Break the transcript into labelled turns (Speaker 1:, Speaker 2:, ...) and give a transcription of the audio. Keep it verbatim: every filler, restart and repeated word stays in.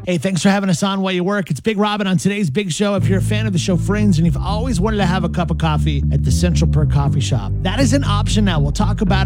Speaker 1: Hey, thanks for having us on while you work. It's Big Robin on today's Big Show. If you're a fan of the show Friends and you've always wanted to have a cup of coffee at the Central Perk Coffee Shop, that is an option now. We'll talk about it